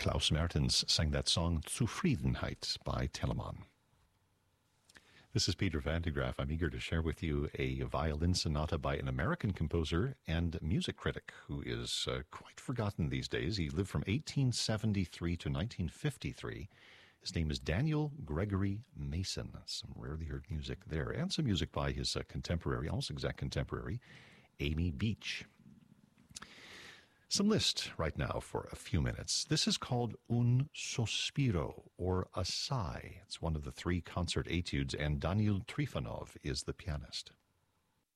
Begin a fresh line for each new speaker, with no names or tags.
Klaus Mertens sang that song Zufriedenheit by Telemann. This is Peter Van de Graaff. I'm eager to share with you a violin sonata by an American composer and music critic who is quite forgotten these days. He lived from 1873 to 1953. His name is Daniel Gregory Mason. Some rarely heard music there, and some music by his contemporary, almost exact contemporary, Amy Beach. Some Liszt right now for a few minutes. This is called Un Sospiro, or a sigh. It's one of the three concert etudes, and Daniil Trifonov is the pianist.